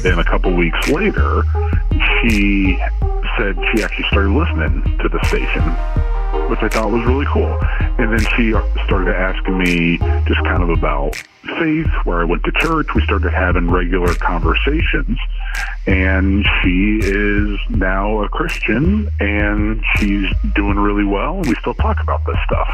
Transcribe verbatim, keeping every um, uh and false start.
And a couple weeks later, she said she actually started listening to the station, which I thought was really cool. And then she started asking me just kind of about faith, where I went to church. We started having regular conversations, and she is now a Christian, and she's doing really well, and we still talk about this stuff.